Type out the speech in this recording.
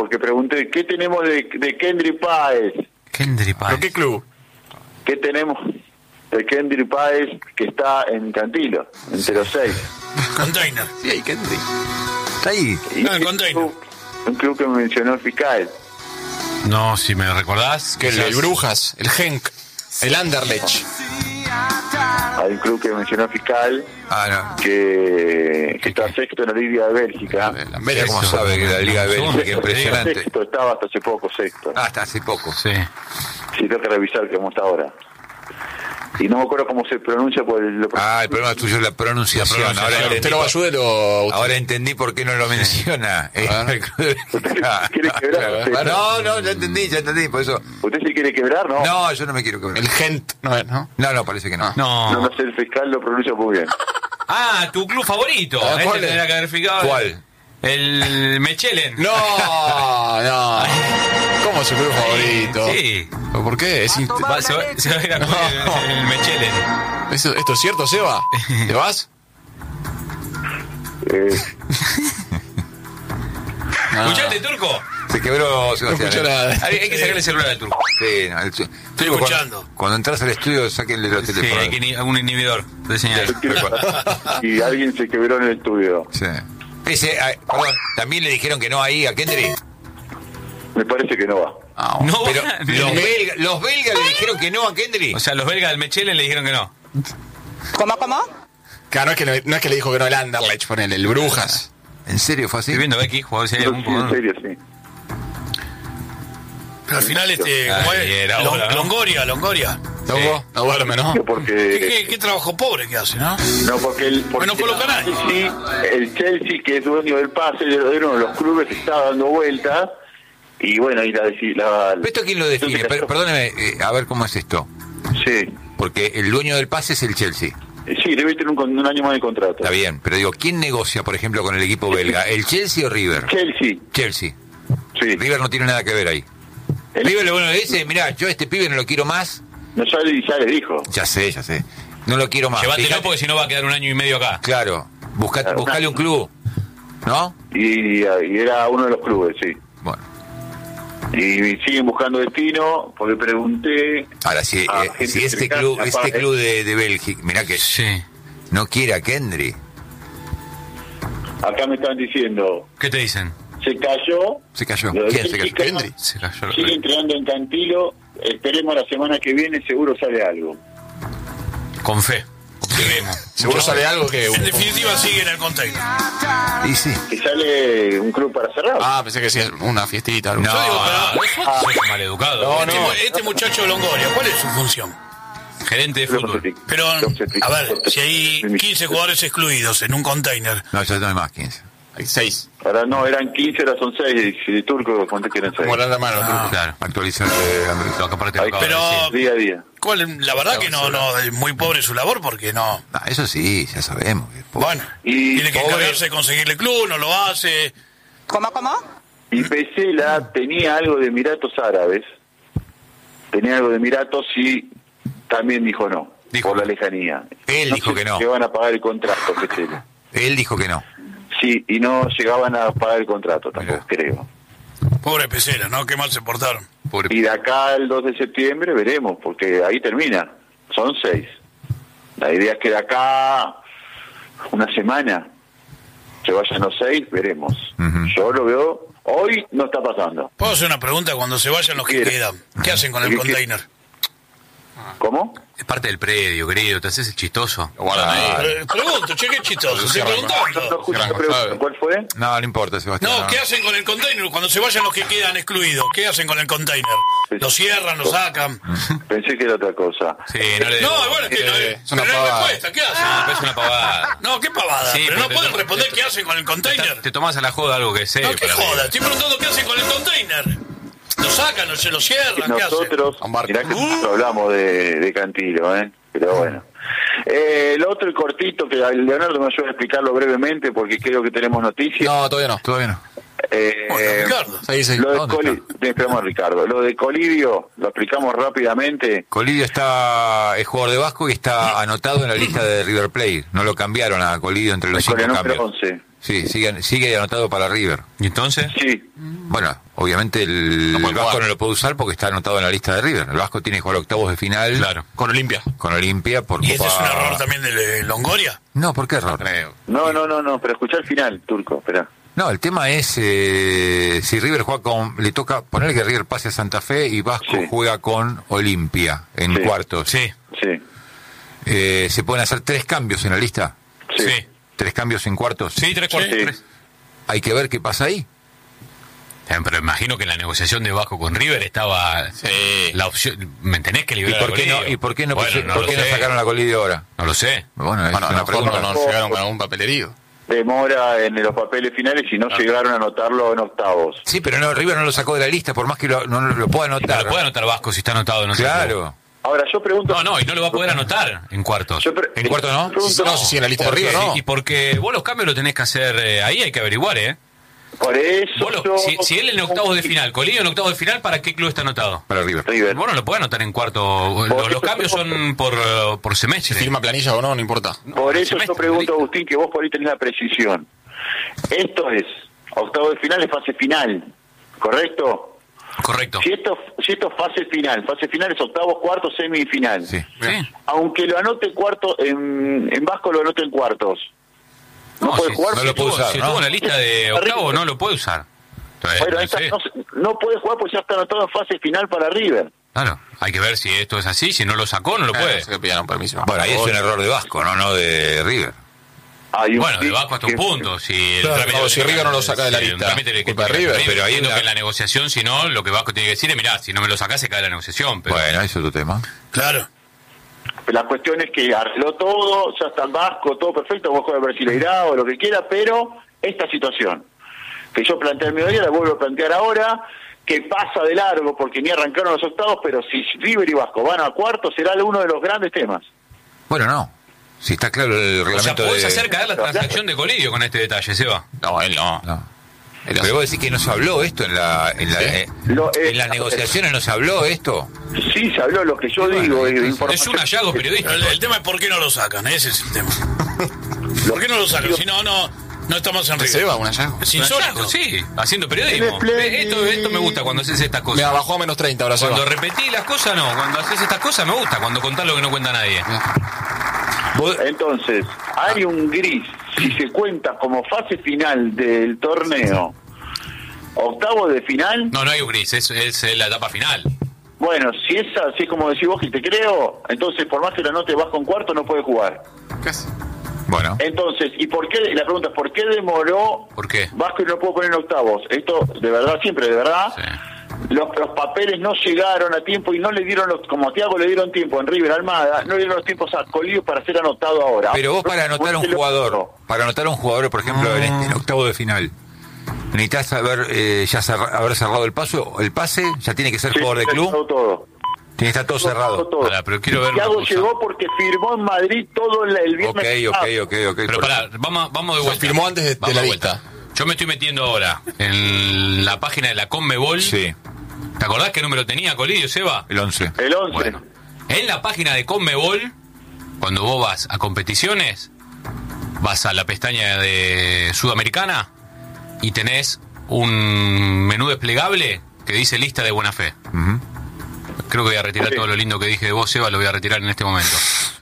porque pregunté, ¿qué tenemos de Kendry Páez? Kendry Páez. ¿Pero qué club? ¿Qué tenemos de Kendry Páez que está en Cantilo, en 06? Container. Sí, hay Kendry. ¿Está ahí? No, el Container. Un club que mencionó el fiscal. No, si me recordás. Que el Brujas, el Genk, el Anderlecht. Hay un club que mencionó el fiscal que está sexto en la Liga de Bélgica. Mira cómo sabe que la Liga de Bélgica es impresionante. Sexto, estaba hasta hace poco sexto. Hasta hace poco. Sí. Sí, tengo que revisar cómo está ahora. Y no me acuerdo cómo se pronuncia por el problema tuyo es la pronunciación. Ahora entendí por qué no lo menciona. ¿Quiere quebrar? No, ya entendí, por eso. ¿Usted se quiere quebrar, no? No, yo no me quiero quebrar. El Gent, ¿no? No, parece que no. No sé, el fiscal lo pronuncia muy bien. Tu club favorito. ¿Cuál tendría que haber fijado. ¿Cuál? El Mechelen. No. ¿Cómo es su club favorito? Sí. ¿Por qué? Se va a ir a jugar el Mechelen. ¿Esto es cierto, Seba? ¿Te vas? ¿Escuchaste, Turco? Se quebró, Sebastián. No escucho nada. Hay que sacarle el celular al Turco. Sí, Estoy escuchando. Cuando entras al estudio, sáquenle los Sí, teléfonos. hay que algún inhibidor de señal. Y alguien se quebró en el estudio. Sí. Perdón, ¿también le dijeron que no ahí a Kendry? Me parece que no va. No, Pero los belgas le dijeron que no a Kendry. O sea, los belgas del Mechelen le dijeron que no. ¿Cómo? Claro, no es que le dijo que no el Anderlecht, ponele, el Brujas. ¿En serio fue así? Estoy viendo aquí, jugador, si hay No, algún sí, en jugador. serio, sí. Pero al final, ¿cómo es? era bola, ¿no? Longoria. No duerme, ¿no? Porque... ¿Qué trabajo pobre que hace, no? No, porque Bueno, colocan ahí. el Chelsea, que es dueño del pase, era uno de los clubes que estaba dando vuelta. Y bueno, ahí ¿Pero esto quién lo define? Perdóneme, a ver cómo es esto. Sí. Porque el dueño del pase es el Chelsea. Sí, debe tener un año más de contrato. Está bien, pero digo, ¿quién negocia, por ejemplo, con el equipo belga? ¿El Chelsea o River? Chelsea. Sí. River no tiene nada que ver ahí. River lo bueno le dice, mirá, yo a este pibe no lo quiero más. No, ya le dijo. Ya sé. No lo quiero más. Llévatelo porque si no va a quedar un año y medio acá. Claro, buscale un club, ¿no? Y era uno de los clubes, sí. Bueno. Y siguen buscando destino, porque pregunté... Ahora, si este club de Bélgica, mirá que no quiere a Kendry. Acá me están diciendo... ¿Qué te dicen? Se cayó. ¿Quién se cayó? Kendry. Se cayó. Sigue entrenando en Cantilo. Esperemos la semana que viene, seguro sale algo. Con fe. Seguro sale algo que... En definitiva, sigue en el Container. Y sí. Que sale un club para cerrar. Pensé que sí, una fiestita. Algo. No, Yo digo, pero sos maleducado. este muchacho Longoria, ¿cuál es su función? Gerente de fútbol. Pero, a ver, si hay 15 jugadores excluidos en un Container. No, ya no hay más 15. Hay 6. Ahora no, eran 15, ahora son 6. Y Turco, conté que eran 6. Como la mano, Claro. Actualizante, Andrés. Lo que aparte lo acabo de Pero, decir. Día a día. la verdad que no, es muy pobre su labor porque no. Eso sí, ya sabemos. Bueno, tiene que encargarse de conseguirle club, no lo hace. ¿Cómo? Y Pesela tenía algo de Emiratos Árabes. Y también dijo no. Por la lejanía. Él dijo que no. Que van a pagar el contrato, Pesela. Él dijo que no. Sí, y no llegaban a pagar el contrato tampoco, creo. Pobre Pesela, ¿no? Qué mal se portaron. Y de acá al 2 de septiembre veremos, porque ahí termina. Son 6. La idea es que de acá una semana se vayan los 6, veremos. Yo lo veo, hoy no está pasando. ¿Puedo hacer una pregunta? Cuando se vayan los que quedan, ¿qué hacen con el Container? ¿Cómo? Es parte del predio, querido. ¿Te haces el chistoso? Pregunto, che, qué chistoso. Estoy preguntando. ¿Cuál fue? No importa, Sebastián. No, ¿qué hacen con el Container? Cuando se vayan los que quedan excluidos, ¿qué hacen con el Container? ¿Lo cierran, lo sacan? Pensé que era otra cosa. Sí, bueno, es que no hay respuesta. ¿Qué hacen? Es una pavada. No, qué pavada. Sí, pero no pueden responder qué hacen con el Container. Te tomás a la joda algo que sé. No, qué joda. Estoy preguntando qué hacen con el Container. ¿Lo sacan o se lo cierran? ¿Qué hacen? Mirá que nosotros hablamos de Cantilo, pero bueno. El otro, el cortito, que Leonardo me ayuda a explicarlo brevemente porque creo que tenemos noticias. No, todavía no. Ricardo. Esperamos a Ricardo. Lo de Colidio, lo explicamos rápidamente. Colidio es jugador de Vasco y está anotado en la lista de River Plate. No lo cambiaron a Colidio entre los 5 cambios. 11. Sí, sigue anotado para River. ¿Y entonces? Sí. Bueno, obviamente el Vasco no lo puede usar porque está anotado en la lista de River. El Vasco tiene que jugar octavos de final. Claro. Con Olimpia. Con Olimpia por ¿Y ese Copa... es un error también de Longoria? No, ¿por qué error? No, pero escuchá el final, Turco, espera. No, el tema es si River juega con... Le toca poner que River pase a Santa Fe y Vasco juega con Olimpia en cuartos. Sí. ¿Se pueden hacer 3 cambios en la lista? Sí. 3 cambios en cuartos. Sí, 3 cuartos. Sí. 3. Hay que ver qué pasa ahí. Pero imagino que en la negociación de Vasco con River estaba la opción. ¿Me tenés que liberar ¿Y por qué no, Bueno, por qué no sacaron la Colidio ahora? No lo sé. Bueno, es una pregunta. No llegaron con algún papelerío. Demora en los papeles finales y no llegaron a anotarlo en octavos. Sí, pero no, River no lo sacó de la lista, por más que no lo pueda No anotar. lo puede anotar Vasco si está anotado en otro club. Claro. Ahora yo pregunto... No, y no lo va a poder anotar en cuartos. ¿En cuartos no? pregunto- No, si sigue en la lista de River, no. Y porque vos los cambios lo tenés que hacer ahí, hay que averiguar, ¿eh? Por eso Si él en octavos de final, Colillo en octavos de final, ¿para qué club está anotado? Para River. River. Vos no lo podés anotar en cuarto. Los cambios son por semestre. Firma planilla o no, no importa. Por eso semestre, yo pregunto, Federico. Agustín, que vos por ahí tenés la precisión. Esto es octavo de final, es fase final, ¿correcto? Correcto. Si esto es fase final es octavos, cuartos, semifinal. Sí. Sí. Aunque lo anote cuarto, en Vasco lo anote en cuartos. No puede jugar. no lo puede usar, Si ¿no? estuvo en la lista de octavos, no lo puede usar. Entonces, Bueno, no esta sé. no puede jugar porque ya está anotado en fase final para River. Claro, hay que ver si esto es así. Si no lo sacó, no lo puede. No sé que pidieron permiso. Bueno, ahí es un error de Vasco, no de River. Hay un Bueno, de clic Vasco hasta un que- punto. Si el Claro, trámite no, lo si tiene River no lo que- saca de la si el lista, trámite le- culpa de que- River, pero pero ahí entiendo una- que en la negociación, si no, lo que Vasco tiene que decir es, mirá, si no me lo sacás, se cae la negociación. Pero Bueno, eso es otro tema. Claro. La cuestión es que arregló todo, ya está en Vasco, todo perfecto, vos juegas Brasileirao o lo que quiera, pero esta situación que yo planteé el mediodía la vuelvo a plantear ahora, que pasa de largo porque ni arrancaron los octavos, pero si River y Vasco van a cuartos será uno de los grandes temas. Bueno, no. Si está claro el o sea, reglamento podés de... hacer caer la transacción de Colidio con este detalle, Seba. No, él no. No. Pero vos decís que no se habló esto en las negociaciones, no se habló esto. Sí, se habló lo que yo digo. de Es información. un hallazgo periodístico. El tema es por qué no lo sacan, ese es el tema. ¿Por qué no lo sacan? Si no estamos en ¿Te River. Seba un hallazgo? Es Un insólito. hallazgo, sí, haciendo periodismo. Esto me gusta cuando haces estas cosas. Mira, bajó a menos 30 ahora Seba. Cuando repetís las cosas, no. Cuando haces estas cosas, me gusta. Cuando contás lo que no cuenta nadie. Entonces, hay un gris, si se cuenta como fase final del torneo, octavo de final, No hay un gris, es la etapa final. bueno, si es así como decís vos que te creo, entonces por más que la note vas con cuarto no puede jugar. Bueno. Entonces, ¿y por qué? La pregunta es, ¿por qué demoró ¿Por qué? Vasco y no puedo poner en octavos? Esto, de verdad, siempre, de verdad, Sí. los papeles no llegaron a tiempo y no le dieron, como a Thiago le dieron tiempo en River Almada, no le dieron los tiempos a Colillo para ser anotado ahora. Pero vos para anotar a un jugador, por ejemplo, en octavo de final, necesitas haber cerrado el pase, ya tiene que ser jugador de club, Todo. tiene que estar todo cerrado. Todo. Pará, pero quiero ver una Thiago cosa. llegó porque firmó en Madrid todo el viernes. Ok. Pero pará, vamos de vuelta. firmó antes de Vamos la vuelta. lista. Yo me estoy metiendo ahora en la página de la Conmebol. Sí, ¿Te acordás qué número tenía Colidio, Seba? el 11. El 11. Bueno, en la página de Conmebol, cuando vos vas a competiciones, vas a la pestaña de Sudamericana y tenés un menú desplegable que dice lista de buena fe. Ujú. Creo que voy a retirar Sí. todo lo lindo que dije de vos, Seba, lo voy a retirar en este momento.